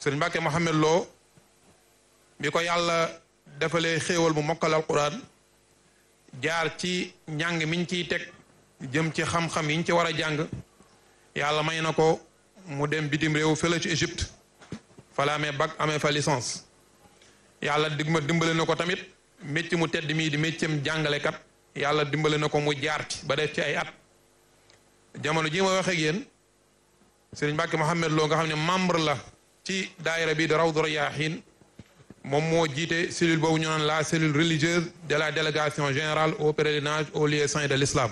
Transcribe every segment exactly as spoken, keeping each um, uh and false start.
Sëriñ Mbàkke Mohamed Lo bi ko yàlla defalee xéewal mu mokkal alquran jaar ci njàng miñ ciy teg jëm ci xam-xam yiñ ci war a jàng yàlla may na ko mu dem bitim réew fële ci Égypte fa la amee bac amee fa licence yàlla dig ma dimbale na ko tamit métier mu tedd mii di métieram jàngalekat yàlla dimbale na ko mu jaar ci ba def ci ay at jamono ji ma waxee ak yéen Sëriñ Mbàkke Mohamed Lo nga xam ne membre la ci daayira bi di Rawdu Rayaahiin moom moo jiite cellule boobu ñu naan la cellule religieuse de la délégation générale au pèlerinage aux lieux saints de l'islam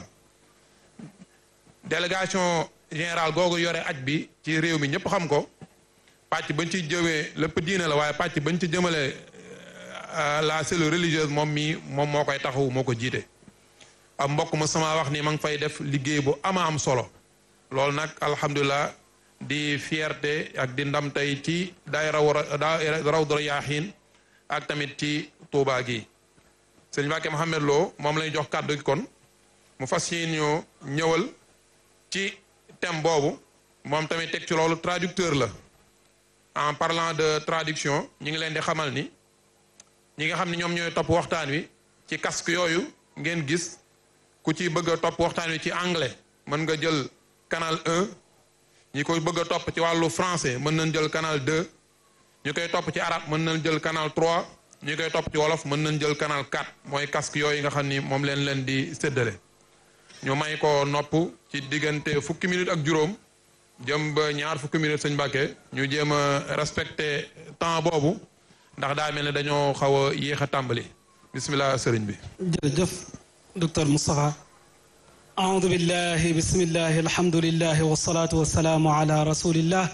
délégation générale googu yore aj bi ci réew mi ñëpp xam ko pàcc bañ ci jëwee lépp diine la waaye pàcc bañ ci jëmale la cellule religieuse moom mii moom moo koy taxawu moo ko jiite am mbokk ma sama wax ni ma ngi fay def liggéey bu ama am solo loolu nag alhamdulilah di fierté ak di ndam tey ci daayira Rawdu Rayaahiin ak tamit ci Tuubaa gi sëñ Mbàkke Mohamed Lo moom lay jox kàddu gi kon mu fas yéene ñoo ñëwal ci thème boobu moom tamit teg ci loolu traducteur la en parlant de traduction ñi ngi leen di xamal ni ñi nga xam ne ñoom ñooy topp waxtaan wi ci casque yooyu ngeen gis ku ci bëgg a topp waxtaan wi ci anglais mën nga jël canal un ñi koy bëgg a topp ci wàllu français mën nañ jël canal deux ñu koy topp ci arabe mën nañ jël canal trois ñu koy topp ci wolof mën nañ jël canal quatre mooy casque yooyu nga xam ni moom leen leen di séddale ñu may ko nopp ci diggante fukki minute ak juróom jëm ba ñaar fukki minute sëñ Mbàkke ñu jéem a respecté temps boobu ndax daa mel ne dañoo xaw a yéex a tàmbali bismillah sëriñ bi jërëjëf docteur Moustapha aoudu billahi bismillahi alhamdulillahi wasalaatu wasalaamu ala rasulillah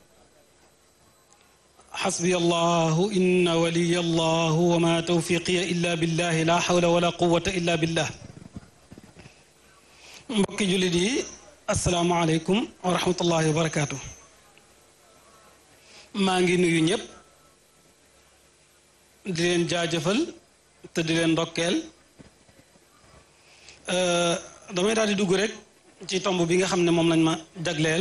xasbiya allahu inna waliya allahu wa ma tawfiqiya illa billahi la hawla wala quwata illa billah mbokki jullit yi asalaamualeykum wa rahmatullahi wa barakaatu maa ngi nuyu ñëpp di leen jaajëfal te di leen ndokkeel damay daal di dugg rek ci tomb bi nga xam ne moom lañ ma jagleel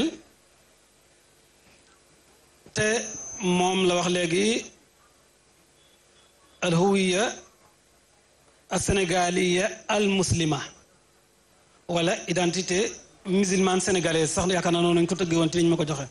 te moom la wax léegi alhuwiya alsénégaliya almuslima wala identité musulmane sénégalaise sax yaakaar naa noonu nañ ko tëggee woon te niñ ma ko joxe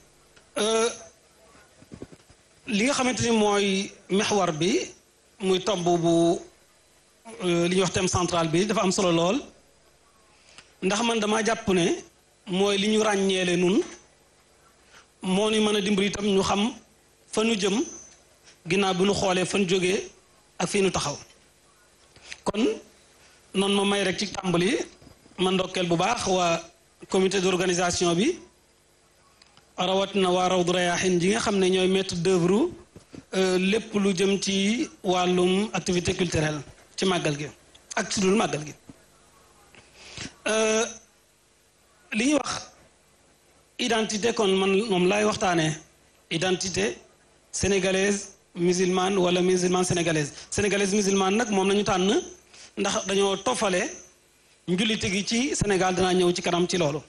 li nga xamante ni mooy mexwar bi muy tomb bu li ñuy wax thème central bi dafa am solo lool ndax man dama jàpp ne mooy li ñu ràññeele nun moo ni mën a dimbali itam ñu xam fa nu jëm ginnaaw bi nu xoolee fa nu jógee ak fii nu taxaw kon noonu ma may rek ci tàmbali ma ndokkeel bu baax waa comité d'organisation bi rawat na waa Rawdu Rayaahiin yi nga xam ne ñooy maître d'œuvre lépp lu jëm ci wàllum activité culturelle ci màggal gi ak ci dul màggal gi li ñuy wax identité kon man moom laay waxtaanee identité sénégalaise musulmane wala musulmane sénégalaise sénégalaise musulmane nag moom nañu tànn ndax dañoo tofale njullite gi ci Sénégal danaa ñëw ci kanam ci loolu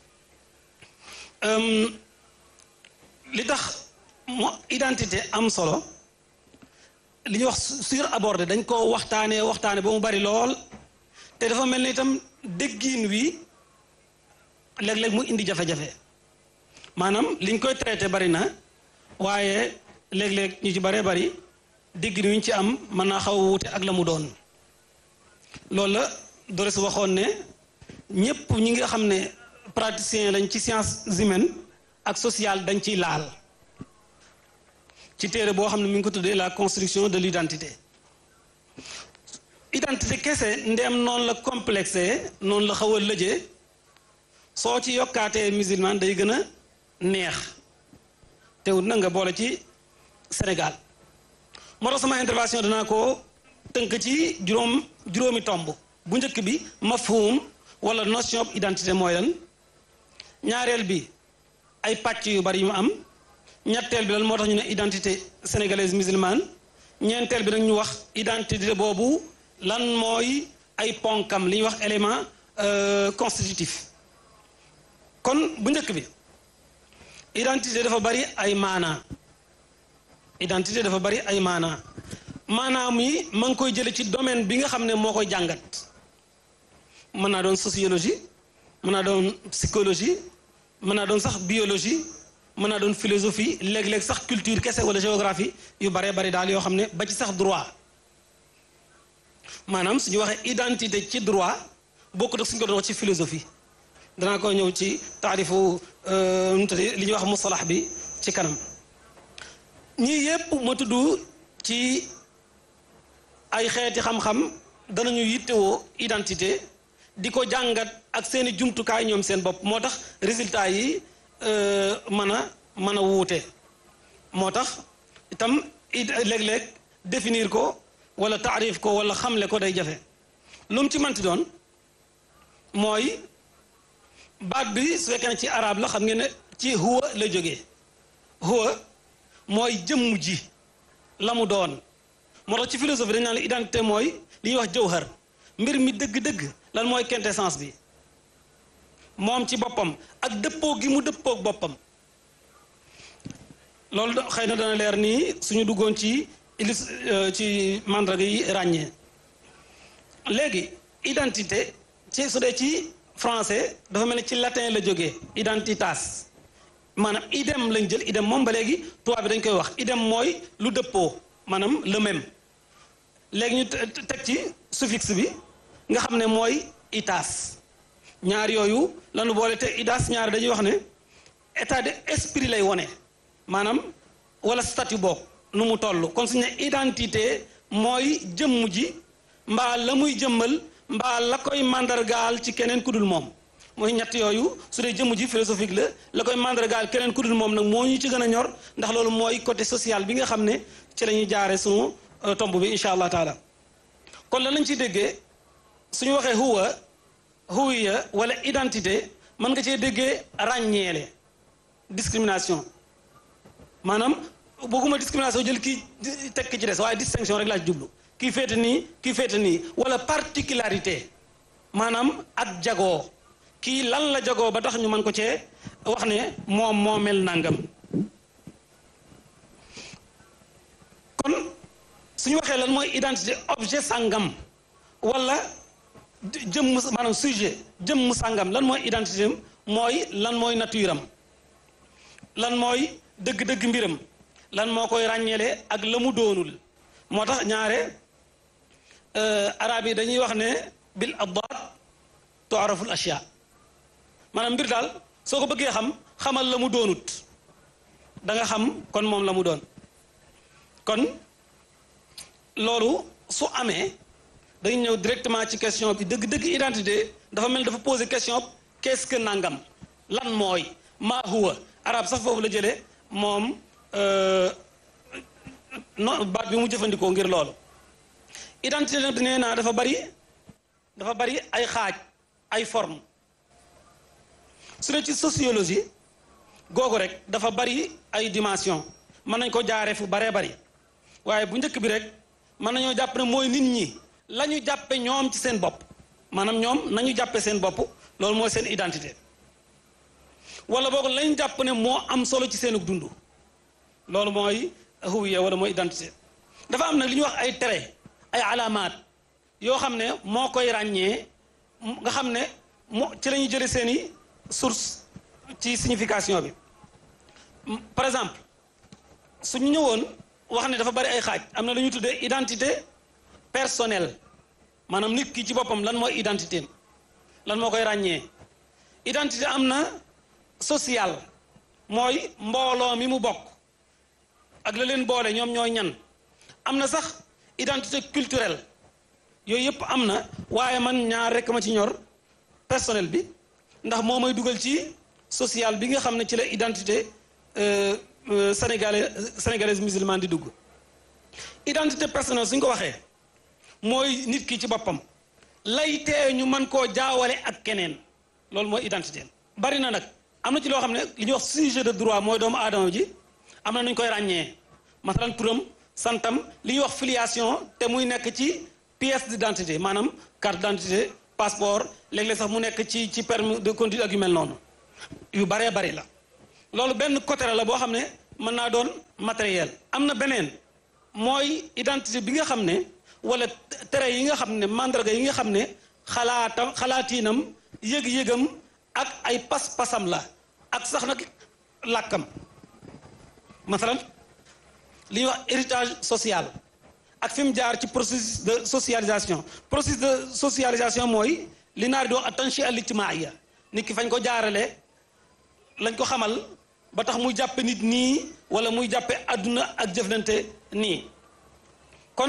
li tax mo identité am solo li ñuy wax surabordé dañ ko waxtaanee waxtaane ba mu bari lool te dafa mel ni itam déggiin wi léeg-léeg mu indi jafe-jafe maanaam liñ koy traité bari na waaye léeg-léeg ñu ci baree bari déggin wi ñu ci am mën naa xaw a wuute ak la mu doon loolu la Doris waxoon ne ñépp ñi nga xam ne praticien lañ ci sciences humaines ak sociales dañ ciy laal ci téere boo xam ne mi ngi ko tuddee la construction de l'identité identité kese ndeem noonu la complexé noonu la xaw a lëjee soo ci yokkaatee musulman day gën a neex teewul na nga boole ci Sénégal moo tax sama intervention danaa ko tënk ci juróom juróomi tomb bu njëkk bi mafhum wala notion identité mooy lan ñaareel bi ay pàcc yu bari yu mu am ñetteel bi lan moo tax ñu ne identité sénégalaise musulmane ñeenteel bi nag ñu wax identité boobu lan mooy ay ponkam li ñuy wax élément constitutif kon bu njëkk bi identité dafa bari ay maanaa identité dafa bari ay maanaa maanaam yi ma ngi koy jële ci domaine bi nga xam ne moo koy jàngat mën naa doon sociologie mën naa doon psychologie mën naa doon sax biologie mën naa doon philosophie léeg-léeg sax culture kese wala géographie yu baree bari daal yoo xam ne ba ci sax droit maanaam suñu waxee identité ci droit bokkut ak suñu ko doon wax ci philosophie danaa ko ñëw ci taarifu nu tëdd li ñuy wax mustalax bi ci kanam ñii yépp ma tudd ci ay xeeti xam-xam danañu yittewoo identité di ko jàngat ak seeni jumtukaay ñoom seen bopp moo tax résultat yi mën a mën a wuute moo tax itam léeg-léeg définir ko wala taarif ko wala xamle ko day jafe lu mu ci manti doon mooy baat bi su fekkee ne ci arab la xam ngeen ne ci huwa la jógee huwa mooy jëmm ji la mu doon moo tax ci philosophie dañ naan la identité mooy li ñuy wax jawhar mbir mi dëgg-dëgg lan mooy quintessence bi moom ci boppam ak dëppoo gi mu dëppoog boppam loolu xëy na dana leer nii suñu duggoon ci ilis ci mandarga yi ràññee léegi identité ci su dee ci français dafa mel ne ci latin la jógee identitas maanaam idem lañ jël idem moom ba léegi tubaab bi dañ koy wax idem mooy lu dëppoo maanaam le même léegi ñu teg ci suffixe bi nga xam ne mooy itas ñaar yooyu lanu boole te itas ñaar dañuy wax ne état de esprit lay wone maanaam wala statut boog nu mu toll kon suñu ne identité mooy jëmm ji mbaa la muy jëmmal mbaa la koy mandargaal ci keneen ku dul moom mooy ñett yooyu su dee jëmm ji philosophique la la koy mandargaal keneen ku dul moom nag moo ñu ci gën a ñor ndax loolu mooy côté social bi nga xam ne ci la ñuy jaare sunu tomb bi incha allah taala kon la lañ ciy déggee suñu waxee huwa huwiya wala identité mën nga cee déggee ràññeele discrimination maanaam bëgguma discrimination jël kii tekk ci des waaye distinction rek laa ci jublu kii féete nii kii féete nii wala particularité maanaam ak jagoo kii lan la jagoo ba tax ñu mën ko cee wax ne moom moo mel nangam kon suñu waxee lan mooy identité objet sàngam wala jëmm maanaam sujet jëmm sàngam lan mooy identité am mooy lan mooy nature am lan mooy dëgg-dëgg mbiram lan moo koy ràññeele ak la mu doonul moo tax ñaare arab yi dañuy wax ne bil addaat tuaraful ashya maanaam mbir daal soo ko bëggee xam xamal la mu doonut da nga xam kon moom la mu doon kon loolu su amee dañu ñëw directement ci question bi dëgg-dëgg identité dafa mel dafa poser question qu'est-ce que nangam lan mooy maa huwa arab sax foofu la jëlee moom no baat bi mu jëfandikoo ngir loolu identité nag nee naa dafa bari dafa bari ay xaaj ay forme su dee ci sociologie googu rek dafa bari ay dimension mën nañ ko jaaree fu baree bari waaye bu njëkk bi rek mën nañoo jàpp ne mooy nit ñi la ñu jàppe ñoom ci seen bopp maanaam ñoom nañu jàppe seen bopp loolu mooy seen identité wala boog lañ jàpp ne moo am solo ci seenug dund loolu mooy huwiya wala mooy identité dafa am nag li ñuy wax ay trait ay alaamaat yoo xam ne moo koy ràññee nga xam ne moo ci la ñuy jëlee seeni source ci signification bi par exemple suñu ñëwoon wax ne dafa bari ay xaaj am na lu ñu tuddee identité personnelle maanaam nit ki ci boppam lan mooy identité lan moo koy ràññee identité am na sociale mooy mbooloo mi mu bokk ak la leen boole ñoom ñooy ñan am na sax identité culturelle yooyu yëpp am na waaye man ñaar rekk ma ci ñor personnel bi ndax moo may dugal ci social bi nga xam ne ci la identité sénégalais sénégalaise musulmane di dugg identité personnelle suñ ko waxee mooy nit ki ci boppam lay tee ñu mën koo jaawale ak keneen loolu mooy identité bari na nag am na ci loo xam ne li ñuy wax sujet de droit mooy doomu aadama ji am na nu ñu koy ràññee masalan turam santam li ñuy wax filiation te muy nekk ci pièce d'identité maanaam carte d'identité passeport léeg-léeg sax mu nekk ci ci permis de conduire ak yu mel noonu yu baree bari la loolu benn côté la boo xam ne mën naa doon matériel. am na beneen mooy identité bi nga xam ne wala tere yi nga xam ne mandarga yi nga xam ne xalaatam xalaatiinam yëg-yëgam ak ay pas-pasam la ak sax nag làkkam masalan li ñuy wax héritage social ak fi mu jaar ci processus de socialisation processus de socialisation mooy li naar di wax at-tanshi'a al-ijtima'iyya nit ki fañ ko jaarale lañ ko xamal ba tax muy jàppe nit nii wala muy jàppe àdduna ak jëflante nii kon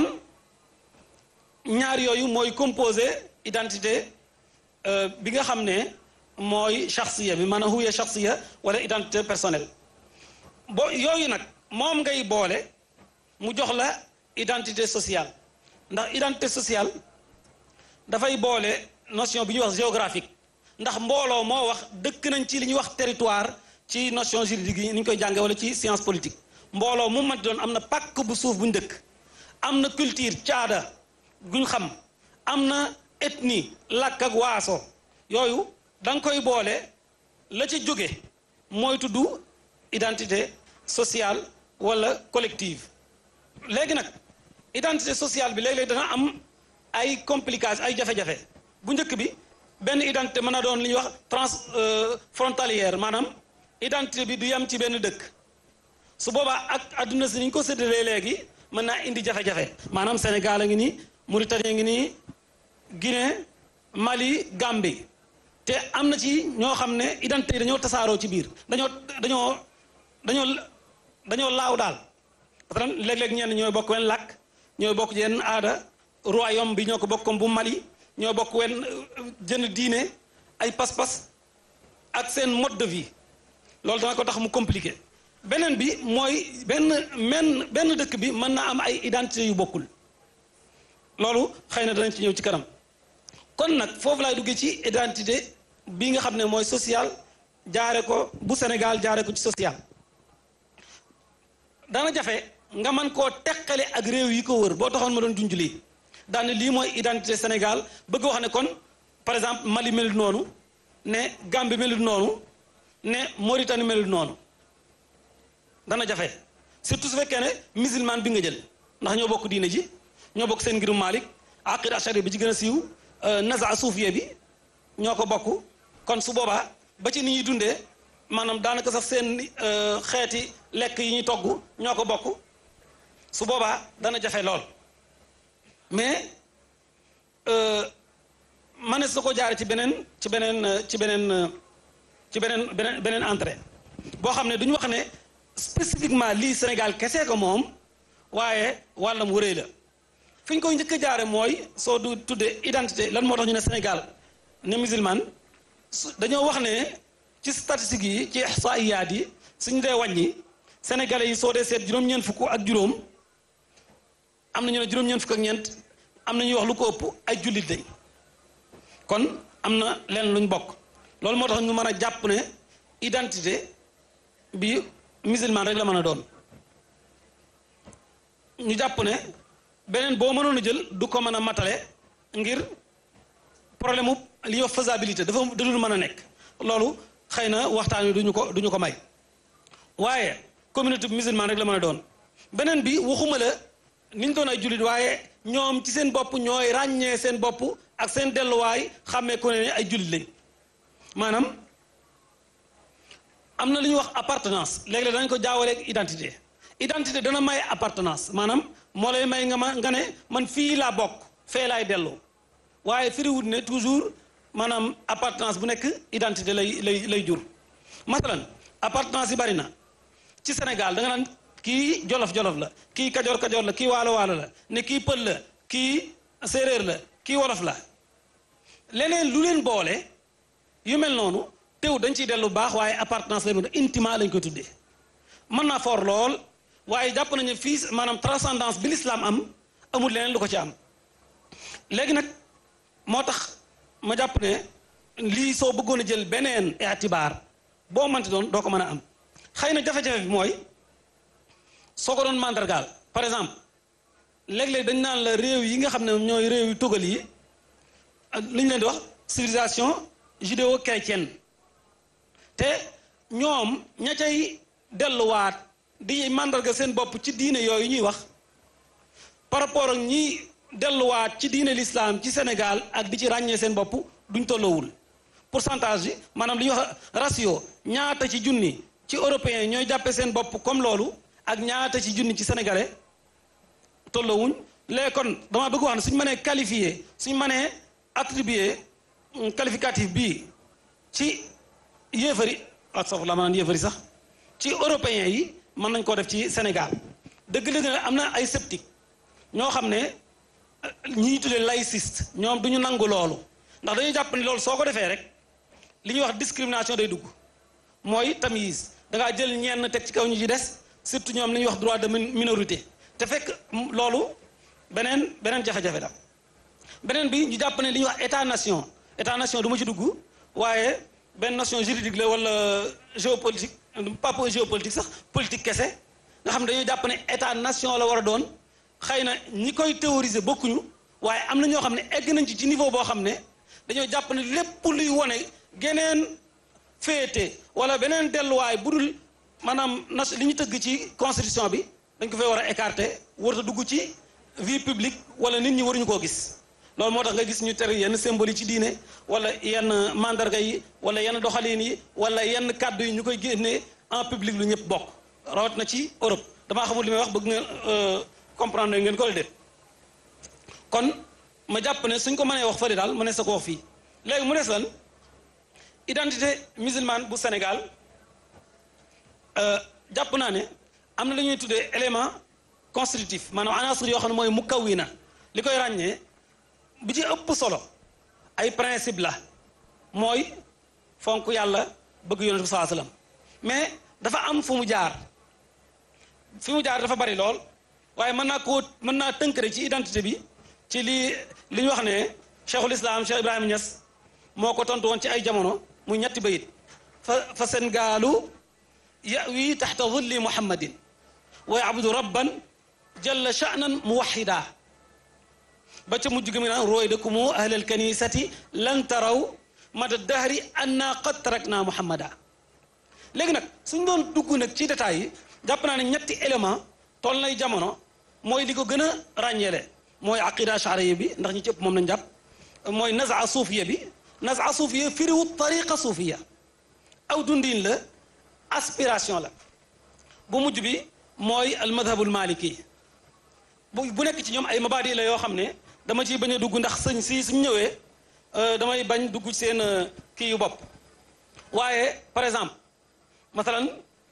ñaar yooyu mooy composé identité bi nga xam ne mooy shakhsiya bi maanaam huwiya shakhsiya wala identité personnelle bo yooyu nag moom ngay boole mu jox la identité sociale ndax identité sociale dafay boole notion bi ñuy wax géographique ndax mbooloo moo wax dëkk nañ ci li ñuy wax territoire ci notion juridique yi ni ñu koy jànge wala ci science politique mbooloo mu mat doon am na pàkk bu suuf buñ dëkk am na culture caada guñ xam am na ethnie làkk ak waaso yooyu da nga koy boole la ci jóge mooy tudd identité sociale wala collective léegi nag identité sociale bi léeg-léeg dana am ay complications ay jafe-jafe bu njëkk bi benn identité mën na doon li ñuy wax trans frontalière maanaam identité bi du yem ci benn dëkk su boobaa ak adduna si ni ñu ko séddalee léegi mën naa indi jafe-jafe maanaam Sénégal a ngi nii Mauritanie ngi nii Guinée Mali Gambie te am na ci ñoo xam ne identité yi dañoo tasaaroo ci biir dañoo dañoo dañoo dañoo laaw daal parce que léeg-léeg ñenn ñooy bokk wenn làkk ñooy bokk yenn aada royaume bi ñoo ko bokk comme bu Mali ñoo bokk wenn jënn diine ay pas-pas ak seen mode de vie loolu dana ko tax mu compliqué beneen bi mooy benn men benn dëkk bi mën naa am ay identité yu bokkul loolu xëy na danañ ci ñëw ci kanam kon nag foofu laay duggee ci identité bi nga xam ne mooy social jaare ko bu Sénégal jaare ko ci social dana jafe nga mën koo teqale ak réew yi ko wër boo taxoon ma doon junj lii daane lii mooy identité Sénégal bëgg wax ne kon par exemple Mali melut noonu ne Gambie melut noonu ne Mauritanie melut noonu dana jafe surtout su fekkee ne musulman bi nga jël ndax ñoo bokk diine ji ñoo bokk seen ngirum Malik aqid ashari bi ci gën a siiw naza suufiya bi ñoo ko bokk kon su boobaa ba ci ni ñuy dundee maanaam daanaka sax seen xeeti lekk yi ñuy togg ñoo ko bokk su boobaa dana jafe lool mais manees na ko jaare ci beneen ci beneen ci beneen ci beneen beneen beneen entrée boo xam ne duñu wax ne spécifiquement lii Sénégal kese ko moom waaye wàllam wëree la fi ñu koy njëkk a jaare mooy soo du tuddee identité lan moo tax ñu ne Sénégal ne musulman dañoo wax ne ci statistiques yi ci ihsaiyaat yi suñu dee wàññi sénégalais yi soo dee seet juróom-ñeent fukk ak juróom am na ñu ne juróom-ñeent fukk ak ñeent am na ñuy wax lu ko ëpp ay jullit lañ kon am na leen luñ bokk loolu moo tax ñu mën a jàpp ne identité bi musulman rek la mën a doon ñu jàpp ne beneen boo mënoon a jël du ko mën a matale ngir problème mu li ñuy wax faisabilité dafa dadul mën a nekk loolu xëy na waxtaan wi duñu ko duñu ko may waaye communauté musulmane rek la mën a doon beneen bi waxuma la niñ doon ay jullit waaye ñoom ci seen bopp ñooy ràññee seen bopp ak seen delluwaay xàmmee ko ne ay jullit lañ maanaam am na lu ñuy wax appartenance léeg-léeg dañ ko jaawaleeg identité identité dana may appartenance maanaam moo lay may nga ma nga ne man fii laa bokk fee laay dellu waaye firiwut ne toujours maanaam appartenance bu nekk identité lay lay lay jur masalan appartenance yi bari na ci Sénégal da nga naan kii jolof-jolof la kii kajoor-kajoor la kii waalo-waalo la ne kii pël la kii séeréer la kii wolof la leneen lu leen boole yu mel noonu teew dañ ciy dellu baax waaye appartenance lay doon intima lañ koy tuddee mën naa foor lool waaye jàpp nañu fii maanaam transcendance bi l'islam am amul leneen lu ko ci am léegi nag moo tax ma jàpp ne lii soo bëggoon a jël beneen itibaar boo mënti doon doo ko mën a am xëy na jafe-jafe bi mooy soo ko doon mandargaal par exemple léeg-léeg dañ naan la réew yi nga xam ne ñooy réew yu tugal yi li ñu leen di wax civilisation judéo-chrétienne te ñoom ña cay delluwaat di màndarga seen bopp ci diine yooyu ñuy wax par rapport ak ñi delluwaat ci diine l'islam ci Sénégal ak di ci ràññee seen bopp duñ tolloowul pourcentage yi maanaam li ñuy wax ratio ñaata ci junni ci européens yi ñooy jàppe seen bopp comme loolu ak ñaata ci junni ci sénégalais tolloowuñ léegi kon dama bëgg wax ne suñu mënee qualifié suñu mënee attribué qualificatif bii ci yéefari astafurlah maanaam yéefari sax ci européens yi mën nañ koo def ci Sénégal dëgg-dëgg ne am na ay sceptique ñoo xam ne ñi ñuy tuddee laïciste ñoom du ñu nangu loolu ndax dañuy jàpp ne loolu soo ko defee rek li ñuy wax discrimination day dugg mooy tamyiz da ngaa jël ñenn teg ci kaw ñu ci des surtout ñoom li ñuy wax droit de minorité te fekk loolu beneen beneen jafe-jafe la beneen bi ñu jàpp ne li ñuy wax état nation état nation du ma ci dugg waaye benn nation juridique la wala géopolitique pas géopolitique sax politique kese nga xam ne dañoo jàpp ne état nation la war a doon xëy na ñi koy théoriser bokkuñu waaye am na ñoo xam ne egg nañ ci ci niveau boo xam ne dañoo jàpp ne lépp luy wone geneen féete wala beneen delluwaay bu dul maanaam nas li ñu tëgg ci constitution bi dañ ko fay war a écarter warut a dugg ci vie publique wala nit ñi waruñu koo gis loolu moo tax nga gis ñu tere yenn symbole yi ci diine wala yenn mandarga yi wala yenn doxalin yi wala yenn kàddu yi ñu koy génnee en public lu ñëpp bokk rawat na ci Europe damaa xamul li may wax bëgg ngeen comprendre ngeen ko la déet kon ma jàpp ne suñ ko mënee wax fële daal ma ne sa ko wax fii léegi mu des lan identité musulmane bu Sénégal jàpp naa ne am na la ñuy tuddee élément constitutif maanaam anasir yoo xam ne mooy mukawwina li koy ràññee bi ci ëpp solo ay principe la mooy fonk yàlla bëgg yonent bi sallallahu alayhi wasallam mais dafa am fu mu jaar fi mu jaar dafa bari lool waaye mën naa koo mën naa tënk rek ci identité bi ci li li ñu wax ne cheikhul islam cheikh Ibrahima Niass moo ko tontu woon ci ay jamono muy ñetti bayit fa fa Sénégalu yawi taxta dhilli muhammadin wa ya'budu rabban jalla sha'nan muwahhida ba ca mujj gi mu naan ruwaydakumu ahlal kanisati lan taraw mada dahri anna qad tarakna muhammada léegi nag suñ doon dugg nag ci détails yi jàpp naa ne ñetti élément toll nay jamono mooy li ko gën a ràññeele mooy aqida ashariya bi ndax ñi ci ëpp moom lañ jàpp mooy nazaa suufiya bi nazaa suufiya firiwu tariqa suufiya aw dundin la aspiration la bu mujj bi mooy al madhabul maliki bu bu nekk ci ñoom ay mabadi la yoo xam ne dama ciy bañ a dugg ndax sëñ si suñ ñëwee damay bañ dugg seen kii yu bopp waaye par exemple masalan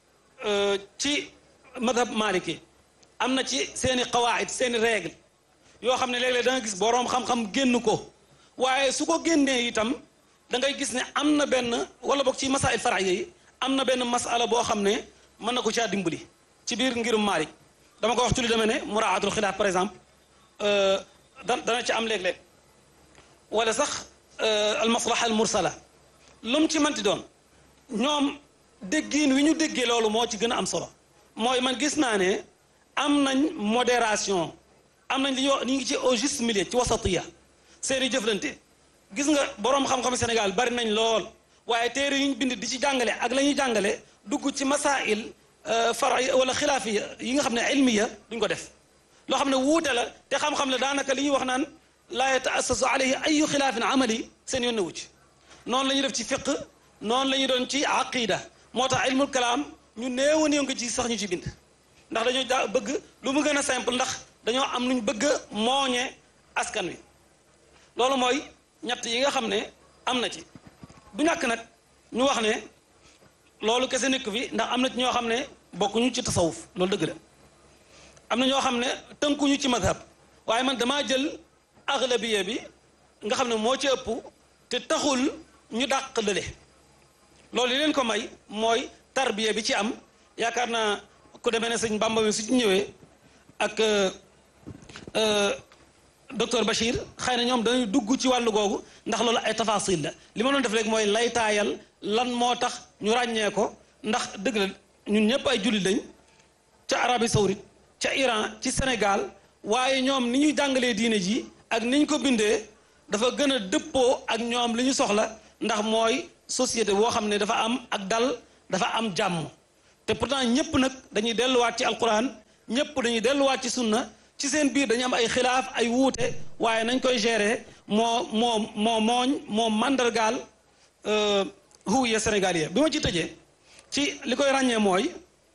ci madhab maliki am na ci seeni qawaid seeni règle yoo xam ne léeg-léeg da nga gis boroom xam-xam génn ko waaye su ko génnee itam da ngay gis ne am na benn wala boog ci masail far'iyya yi am na benn masala boo xam ne mën na ko caa dimbali ci biir ngirum Maalik dama ko wax ci lu demee ne muraatul xilaaf par exemple da dana ci am léeg-léeg wala sax al maslaha al mursala lu mu ci manti doon ñoom déggiin wi ñu déggee loolu moo ci gën a am solo mooy man gis naa ne am nañ modération am nañ li ñuy wax ñu ngi ci au juste milieu ci wasatiya seeni jëflante gis nga boroom xam-xam Sénégal bari nañ lool waaye téere yu ñu bind di ci jàngale ak la ñuy jàngale dugg ci masail fari wala xilaafiya yi nga xam ne ilmiya duñ ko def loo xam ne wuute la te xam-xam la daanaka li ñuy wax naan laa yataassasu alayhi ayu xilaafin amali seen yoon ne wu ci noonu la ñuy def ci fiq noonu la ñuy doon ci aqida moo tax ilmul kalaam ñu néew a néew nga ci sax ñu ci bind ndax dañoo ja bëgg lu mu gën a simple ndax dañoo am luñ bëgg a mooñe askan wi loolu mooy ñett yi nga xam ne am na ci du ñàkk nag ñu wax ne loolu kese nekk fi ndax am na ci ñoo xam ne bokkuñu ci tasawuf loolu dëgg la am na ñoo xam ne tënkuñu ci madhab waaye man damaa jël aglabiya bi nga xam ne moo ci ëpp te taxul ñu dàq lële loolu li leen ko may mooy tarbiya bi ci am yaakaar naa ku demee ne sëñ Bamba mi su ci ñëwee ak docteur Bachir xëy na ñoom dañuy dugg ci wàllu googu ndax loolu ay tafasil la li ma doon def rek mooy laytaayal lan moo tax ñu ràññee ko ndax dëgg la ñun ñëpp ay jullit lañ ca Arabie Saoudite ca Iran ci Sénégal waaye ñoom ni ñuy jàngalee diine ji ak ni ñu ko bindee dafa gën a dëppoo ak ñoom li ñu soxla ndax mooy société boo xam ne dafa am ak dal dafa am jàmm te pourtant ñëpp nag dañuy delluwaat ci alquran ñëpp dañuy delluwaat ci sunna ci seen biir dañu am ay xilaaf ay wuute waaye nañ koy gérer moo moo moo mooñ moo mandargaal huwiya sénégalais bi ma ci tëjee ci li koy ràññee mooy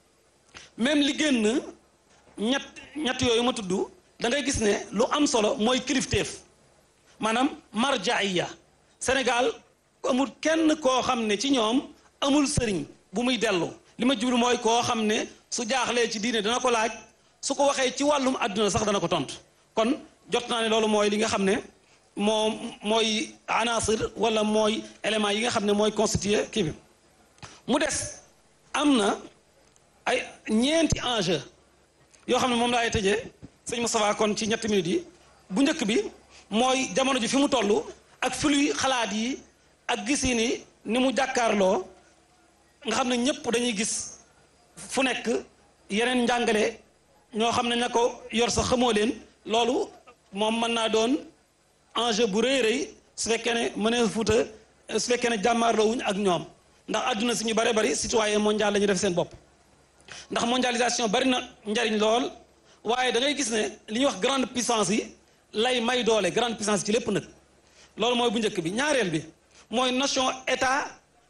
même li génn ñett ñett yooyu ma tudd da ngay gis ne lu am solo mooy kilifteef maanaam marjaaya Sénégal amul kenn koo xam ne ci ñoom amul sëriñ bu muy dellu li ma jublu mooy koo xam ne su jaaxlee ci diine dana ko laaj su ko waxee ci wàllum àdduna sax dana ko tontu kon jot naa ne loolu mooy li nga xam ne moo mooy anasir wala mooy élément yi nga xam ne mooy constitué kii bi mu des am na ay ñeenti enjeu yoo xam ne moom laay tëjee sëñ Moustapha kon ci ñetti minutes yi bu njëkk bi mooy jamono ji fi mu toll ak flux xalaat yi ak gisi ni ni mu jàkkaarloo nga xam ne ñëpp dañuy gis fu nekk yeneen njàngale ñoo xam ne ña ko yor sax xamoo leen loolu moom mën naa doon enjeu bu rëy rëy su fekkee ne mënee fuuta su fekkee ne jàmmaarloo wuñ ak ñoom ndax adduna si ñu bare bari citoyen mondial la ñu def seen bopp ndax mondialisation bari na njariñ lool waaye da ngay gis ne li ñuy wax grande puissance yi lay may doole grande puissance ci lépp nag loolu mooy bu njëkk bi ñaareel bi mooy nation état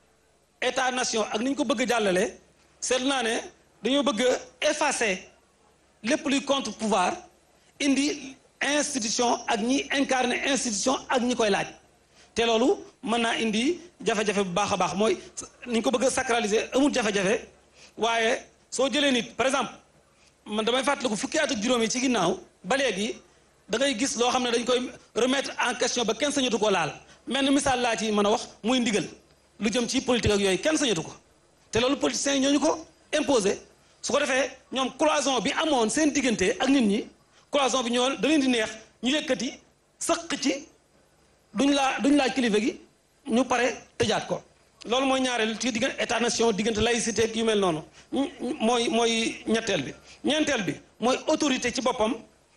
état nation ak ni ñu ko bëgg a jàllale seetlu naa ne dañoo bëgg a effacer lépp luy contre pouvoir indi institution ak ñi incarner institution ak ñi koy laaj te loolu mën naa indi jafe-jafe bu baax a baax mooy ni ñu ko bëgg a sacraliser amul jafe-jafe waaye soo jëlee nit par exemple man damay fàttaliku fukki at ak juróom yi ci ginnaaw ba léegi da ngay gis loo xam ne dañ koy remettre en question ba kenn sañatu ko laal mel ni misaal laa ci mën a wax muy ndigal lu jëm ci politique ak yooyu kenn sañatu ko te loolu politiciens yi ñoo ñu ko imposé su ko defee ñoom cloison bi amoon seen diggante ak nit ñi cloison bi ñoo da leen di neex ñu yëkkati sëq ci duñ laa duñ laaj kilifa gi ñu pare tëjaat ko loolu mooy ñaareel ci diggante état nation diggante laïcité ak yu mel noonu mooy mooy ñetteel bi ñeenteel bi mooy autorité ci boppam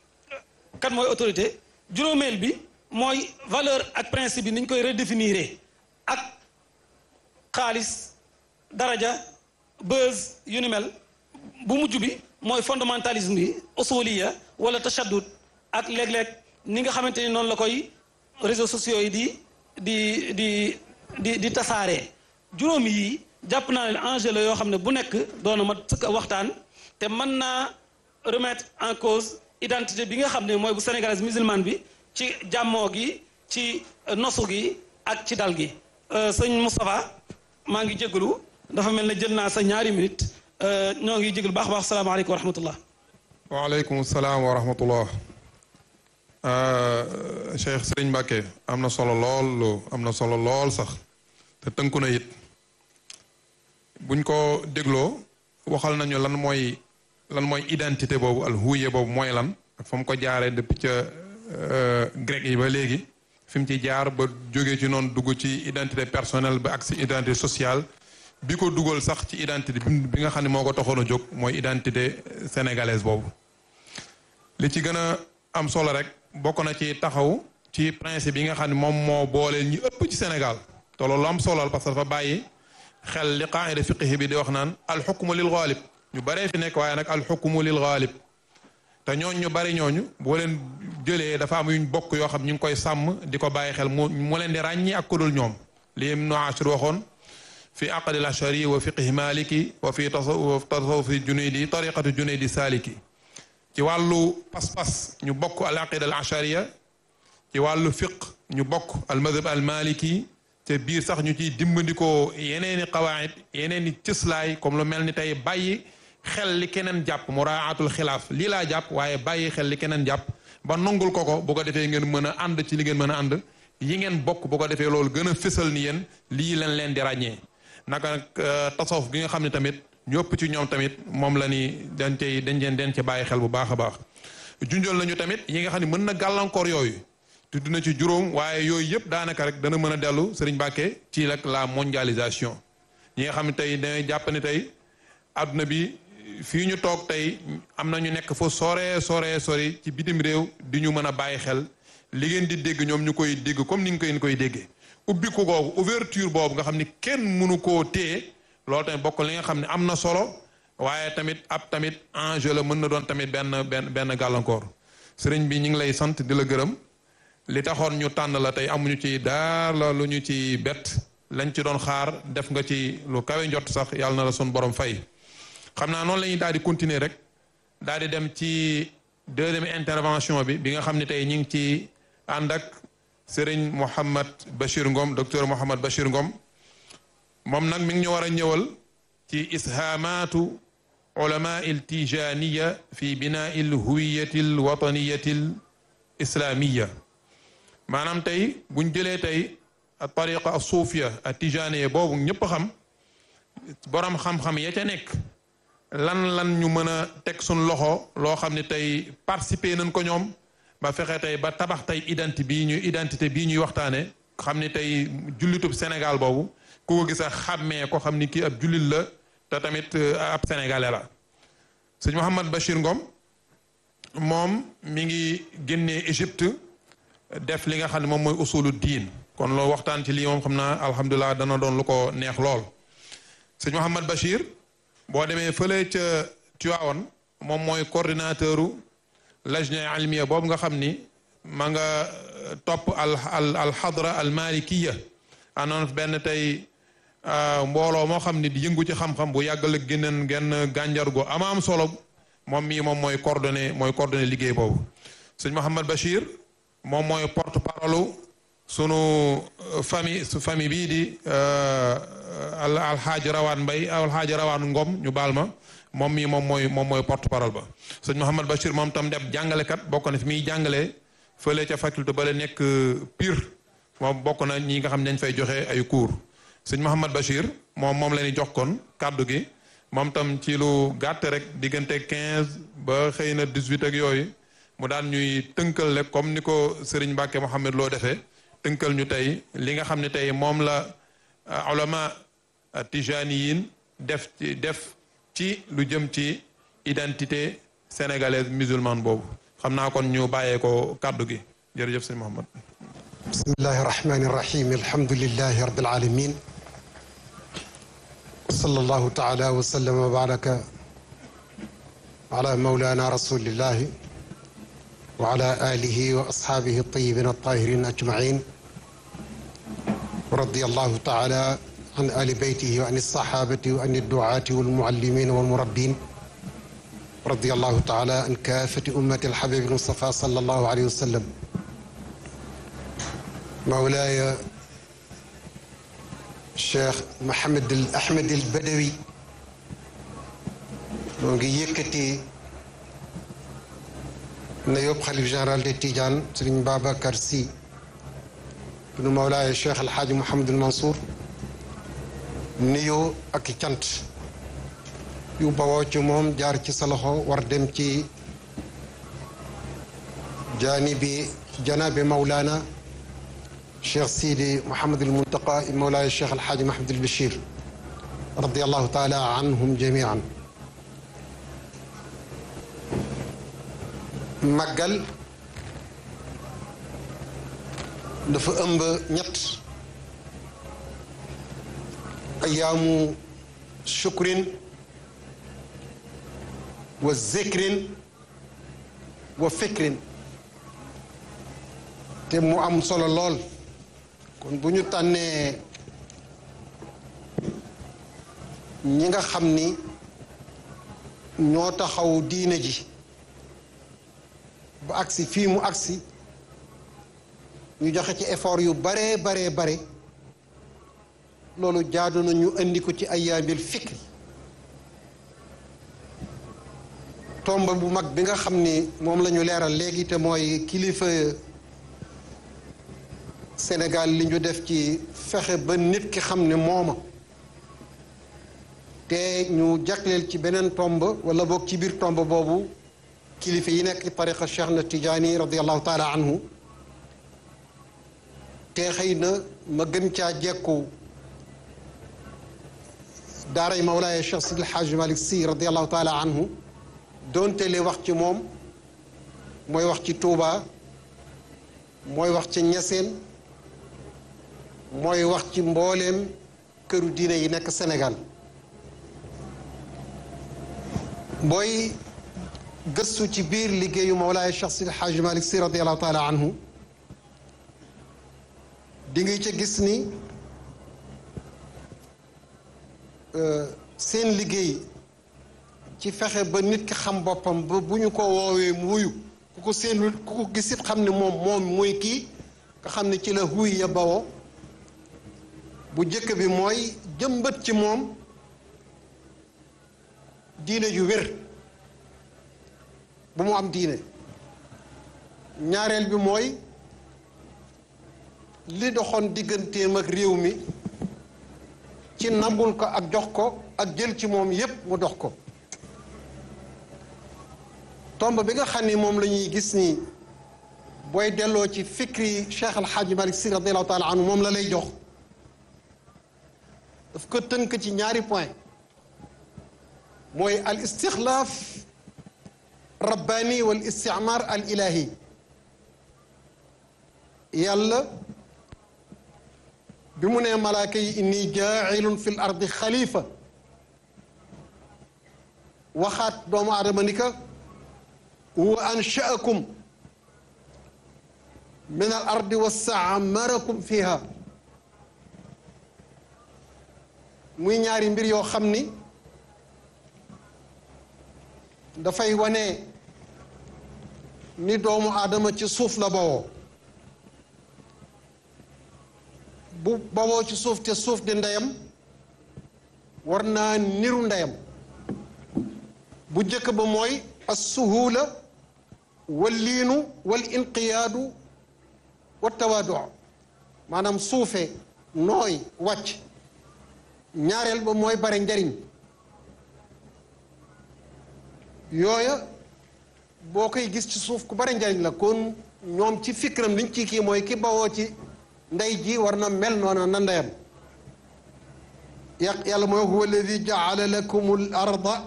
kan mooy autorité juróomeel bi mooy valeur ak principe bi ni ñu koy redéfinir ak xaalis daraja buzz yu ni mel bu mujj bi mooy fondamentalisme bi usuliya wala tashaddud ak léeg-léeg ni nga xamante ni noonu la koy réseaux sociaux yi di di di di di tasaaree juróom yi jàpp naa ne enjeu la yoo xam ne bu nekk doona ma sëkk waxtaan te mën naa remettre en cause identité bi nga xam ne mooy bu sénégalaise musulmane bi ci jàmmoo gi ci nosu gi ak ci dal gi sëñ Moustapha maa ngi jégalu dafa mel ne jël naa sa ñaari minute ñoo ngi jégalu baax baax salaamaaleykum wa rahmatullah waaleykum salaam wa rahmatullah Cheikh Serigne Mbacké am na solo lool am na solo lool sax te tënku na it buñ ko dégloo waxal nañu lan mooy lan mooy identité boobu al huye boobu mooy lan ak fa mu ko jaaree depuis ca grec yi ba léegi fi mu ci jaar ba jógee ci noonu dugg ci identité personnelle ba ak si identité sociale bi ko dugal sax ci identité bi nga xam ne moo ko taxoon a jóg mooy identité sénégalaise boobu li ci gën a am solo rek bokk na ci taxaw ci principe yi nga xam ne moom moo boole ñi ëpp ci Sénégal te loolu am solo parce que dafa bàyyi xel li qaida fiqhi bi di wax naan alxukmu lil ghalib ñu baree fi nekk waaye nag alxukmu lil ghalib te ñooñ ñu bari ñooñu boo leen jëlee dafa am yuñ bokk yoo xam ñu ngi koy sàmm di ko bàyyi xel mu mu leen di ràññi ak ku dul ñoom li Ibn Ashir waxoon fi aqdi al ashari wa fiqhi maliki wa fi tasawufi junaydi tariqatu junaydi saliki ci wàllu pas-pas ñu bokk al aqida al ashariya ci wàllu fiq ñu bokk al madhab al maliki te biir sax ñu ciy dimbandikoo yeneeni qawaid yeneeni cëslaay comme lu mel ni tey bàyyi xel li keneen jàpp muraatul xilaaf lii laa jàpp waaye bàyyi xel li keneen jàpp ba nongul ko ko bu ko defee ngeen mën a ànd ci li ngeen mën a ànd yi ngeen bokk bu ko defee loolu gën a fësal ni yéen lii leen leen di ràññee naka nag tasawuf gi nga xam ne tamit ñu ëpp ci ñoom tamit moom la ni dañ cay dañ leen den ci bàyyi xel bu baax a baax junjal nañu tamit yi nga xam ne mën na gàllankoor yooyu tudd na ci juróom waaye yooyu yëpp daanaka rek dana mën a dellu Serigne Mbacké ci rek la mondialisation ñi nga xam ne tey dañuy jàpp ne tey adduna bi fii ñu toog tey am na ñu nekk fa sore sore sori ci bitim réew di ñu mën a bàyyi xel li ngeen di dégg ñoom ñu koy dégg comme ni nga koy koy déggee ubbi ko googu ouverture boobu nga xam ni kenn mënu koo téye loolu tamit bokk li nga xam ne am na solo waaye tamit ab tamit enjeu la mën na doon tamit benn benn benn gàllankoor sëriñ bi ñu ngi lay sant di la gërëm li taxoon ñu tànn la tey amuñu ci dara lu ñu ci bett lañ ci doon xaar def nga ci lu kawe njot sax yàlla na la sun borom fay xam naa noonu la ñuy daal di continuer rek daal di dem ci deuxième intervention bi bi nga xam ne tey ñu ngi ci ànd ak sëriñ Mouhamed Bachir Ngom docteur Mouhamed Bachir Ngom moom nag mi ngi ñu war a ñëwal ci ishaamaatu ulama il tijaniya fi binaa il huwiyati l wataniyati l islamiya maanaam tey buñ jëlee tey tariqa a suufiya a tijaniya boobu ñëpp xam borom xam-xam ya ca nekk lan lan ñu mën a teg suñ loxo loo xam ne tey participer nañ ko ñoom ba fexe tey ba tabax tey identité bii ñu identité bii ñuy waxtaane xam ni tey jullitub Sénégal boobu ku ko gis a xàmmee ko xam ni kii ab jullit la te tamit ab sénégalais la sëñ Mouhamed Bachir Ngom moom mi ngi génnee Égypte def li nga xam ne moom mooy usulu diin kon loolu waxtaan ci lii moom xam naa alhamdulilah dana doon lu ko neex lool sëñ Mouhamed Bachir boo demee fële ca Tivaouane moom mooy coordinateur u lajna almiya boobu nga xam ni ma nga topp al al al xadra al malikiya anoon benn tey mbooloo moo xam ni di yëngu ci xam-xam bu yàggal ak génneen genn gànjar gu ama am solo moom mii moom mooy coordonné mooy coordonné liggéey boobu sëñ Mouhamed Bachir moom mooy porte parole sunu famille su famille bii di al alxaaji rawaan mbay alxaaji rawaan ngom ñu baal ma moom mii moom mooy moom mooy porte parole ba sëñ Mouhamed Bachir moom tam def jàngalekat bokk na fi muy jàngalee fële ca faculté ba la nekk Pire moom bokk na ñi nga xam ne dañ fay joxe ay cours sëñ Mouhamed Bachir moom moom la ñuy jox kon kàddu gi moom tam ci lu gàtt rek diggante quinze ba xëy na dix-huit ak yooyu mu daan ñuy tënkal rek comme ni ko Serigne Mbacke Mouhamed loo defee tënkal ñu tey li nga xam ne tey moom la ulama tijaniyin def ci def ci lu jëm ci identité sénégalaise musulmane boobu xam naa kon ñu bàyyee ko kàddu gi jërëjëf sëñ Mouhamed. bismillahi rahmani rahim alhamdulillahi rabbil alamin sallallahu taala wa sallam wa baraka ala mawlana rasulillahi wa ala alihi wa ashabihi at-tayyibin at-tahirin ajma'in wa radiyallahu taala an ali baytihi wa an as-sahabati wa an ad-du'ati wal muallimin wal murabbin radiyallahu taala an kaafati ummati al-habib al-mustafa sallallahu alayhi wa sallam mawlaaya Cheikh Mohamed El Ahmed El Badawi moo ngi yëkkati na yóbbu xalif général de Tidiane Serigne Babacar Sy nu mawlaaya Cheikh El Hadj Mouhamed El Mansour nuyoo ak cant yu bawoo ci moom jaar ci sa loxo war dem ci jaanibi janaabi mawlaana Cheikh Sidi Mouhamed El Muntaqa mawlaaya Cheikh El Hadj Mouhamed El Bachir radiyallahu taala anhum jamian màggal dafa ëmb ñett ayaamu shukrin wa zikrin wa fikrin te mu am solo lool kon bu ñu tànnee ñi nga xam ni ñoo taxaw diine ji ba agsi fii mu agsi ñu joxe ci effort yu baree baree bare loolu jaadu na ñu indi ko ci ayaabil fikri tomba bu mag bi nga xam ni moom la ñu leeral léegi te mooy kilifa Sénégal li ñu def ci fexe ba nit ki xam ne mooma te ñu jagleel ci beneen tomb wala boog ci biir tomb boobu kilifa yi nekk tariqa Cheikh na Tijaani radiallahu taala anhu te xëy na ma gën caa jekku daaray mawlaaya Cheikh Sidi El Hadj Malick Sy radiallahu taala anhu doonte li wax ci moom mooy wax ci Touba mooy wax ci Ñaseen mooy wax ci mbooleem këru diine yi nekk Sénégal booy gëstu ci biir liggéeyu Mawlaay Cheikh Sidi Hadj Malick Sy radiallahu taala anhu di nga ca gis ni seen liggéey ci fexe ba nit ki xam boppam ba bu ñu ko woowee mu wuyu ku ko seen ku ko gisit xam ne moom moom mooy kii nga xam ne ci la huy ya bawoo bu jëkk bi mooy jëmbat ci moom diine ju wér bu mu am diine ñaareel bi mooy li doxoon digganteem ak réew mi ci nangul ko ak jox ko ak jël ci moom yépp mu dox ko tomb bi nga xam ni moom la ñuy gis ni booy delloo ci fikri Cheikh Al Hadj Malick Sy radiallahu taala anhu moom la lay jox daf ko tënk ci ñaari point mooy al istixlaaf rabbaani wal isticmaar al ilahi yàlla bi mu nee malaaka yi inni jaailun fi l ardi xalifa waxaat doomu aadama ni ka wa anshaakum min al ardi wa staamarakum fiha muy ñaari mbir yoo xam ni dafay wane ni doomu aadama ci suuf la bawoo bu bawoo ci suuf te suuf di ndeyam war naa niru ndeyam bu jëkk ba mooy assuhula wal liinu wal inqiyaadu wa tawaadu maanaam suufe nooy wàcc ñaareel ba mooy bare njariñ yooya boo koy gis ci suuf ku bare njariñ la kon ñoom ci fikram liñ ci kii mooy ki bawoo ci ndey ji war na mel noona na ndeyam yàq yàlla mooy huwa alladi jaala lakum al arda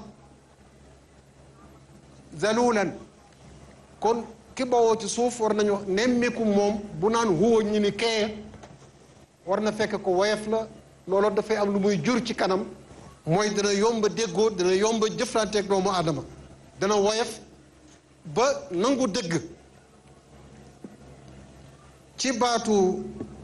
zalulan kon ki bawoo ci suuf war nañu nemmiku moom bu naan huwa ñu ni kee war na fekk ko woyof la loolu dafay am lu muy jur ci kanam mooy dana yomba déggoo dana yomba jëflanteeg doomu aadama dana woyof ba nangu dëgg ci baatu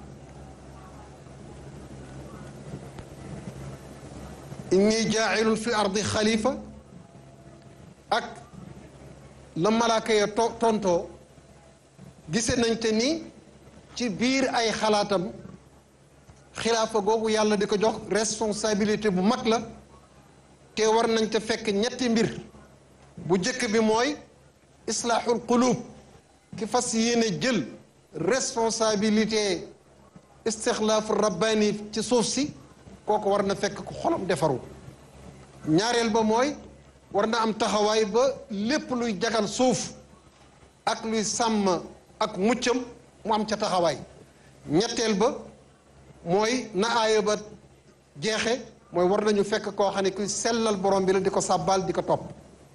inni jaailun fi ardi xalifa ak la malaaka ya to tontoo gise nañ te ni ci biir ay xalaatam xilaafa googu yàlla di ko jox responsabilité bu mag la te war nañ te fekk ñetti mbir bu jëkk bi mooy islaaxul qulub ki fas yéene jël responsabilité istixlaafu rabbaani ci suuf si kooku war na fekk ko xolam defaru ñaareel ba mooy war na am taxawaay ba lépp luy jagal suuf ak luy sàmm ak muccam mu am ca taxawaay ñetteel ba mooy na aaya ba jeexe mooy war nañu fekk koo xam ne kuy sellal borom bi la di ko sàbbaal di ko topp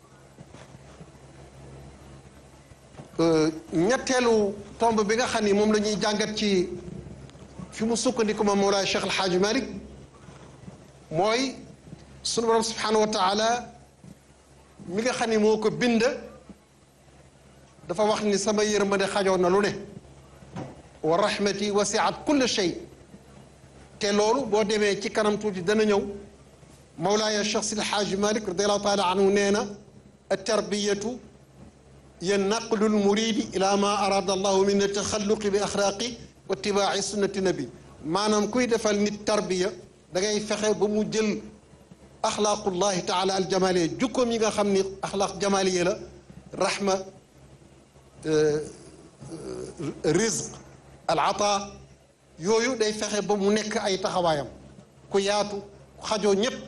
ñetteelu tomb bi nga xam ni moom la ñuy jàngat ci fi mu sukkandiku ma Mawlaay Cheikh El Hadj Malick mooy sunu borom subhanahu wa taala mi nga xam ni moo ko bind dafa wax ni sama yërmande xajoon na lu ne wa rahmati wasiat kulla shay te loolu boo demee ci kanam tuuti dana ñëw Mawlaaya Cheikh Sidi Hadj Malick radiallahu taala anhu nee na at-tarbiyatu hiya naqlul muridi ila ma arada allahu min ataxalluqi bi axlaaqi wa itibaaci sunnati nabi maanaam kuy defal nit tarbiya da ngay fexe ba mu jël axlaaqullahi taala aljamaliya jukkoom yi nga xam ni axlaaq jamaliya la rahma rizq al ata yooyu day fexe ba mu nekk ay taxawaayam ku yaatu xajoo ñépp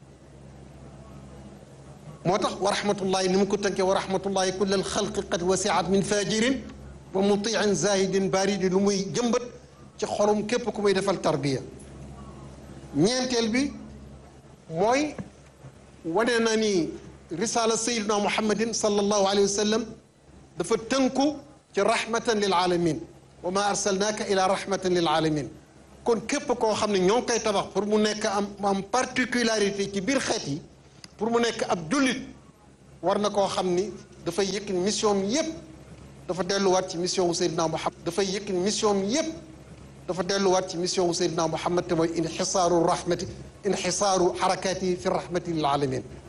moo tax wa rahmatullahi ni mu ko tënkee wa rahmatullahi kulla al xalqi qad wasiat min fajirin wa mutiin zahidin baridi lu muy jëmbat ci xolum képp ku muy defal tarbiya ñeenteel bi mooy wane na ni risala sayidina muhammadin sallallahu alayhi wa sallam dafa tënku ci rahmatan lil alamin wa ma arsalnaaka ila rahmatan lil alamin kon képp koo xam ne ñoo ngi koy tabax pour mu nekk am am particularité ci biir xeet yi pour mu nekk ab jullit war na koo xam ni dafay yëkk mission mi yépp dafa delluwaat ci mission wu Seydina Muhammad dafay yëkk mission mi yépp dafa delluwaat ci mission wu Seydina Muhammad te mooy inxisaaru rahmati inxisaaru xarakaati fi rahmati lil alamin